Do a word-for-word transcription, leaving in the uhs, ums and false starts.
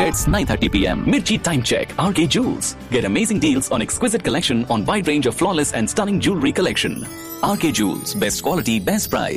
It's nine thirty p.m. Mirchi Time Check. R K Jewels. Get amazing deals on exquisite collection on wide range of flawless and stunning jewelry collection. R K Jewels. Best quality, best price.